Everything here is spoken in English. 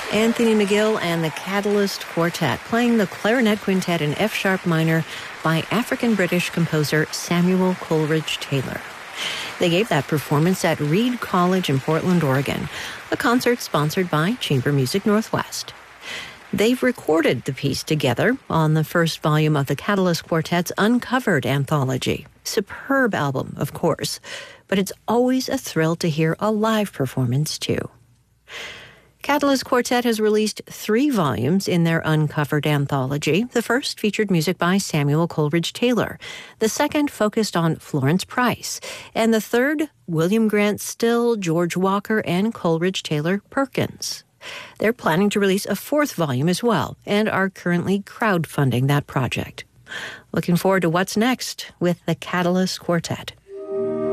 Anthony McGill and the Catalyst Quartet playing the clarinet quintet in F-sharp minor by African-British composer Samuel Coleridge Taylor. They gave that performance at Reed College in Portland, Oregon, a concert sponsored by Chamber Music Northwest. They've recorded the piece together on the first volume of the Catalyst Quartet's Uncovered anthology. Superb album, of course, but it's always a thrill to hear a live performance, too. Catalyst Quartet has released 3 volumes in their Uncovered anthology. The first featured music by Samuel Coleridge Taylor. The second focused on Florence Price. And the third, William Grant Still, George Walker, and Coleridge Taylor Perkins. They're planning to release a 4th volume as well and are currently crowdfunding that project. Looking forward to what's next with the Catalyst Quartet.